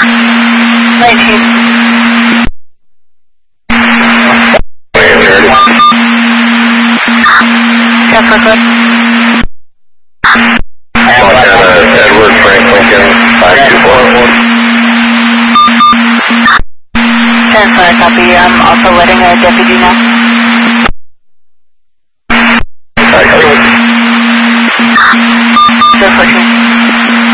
19. 10 for good. Edward Frank Lincoln, 524. 10 for copy. I'm also letting a deputy know. Still pushing.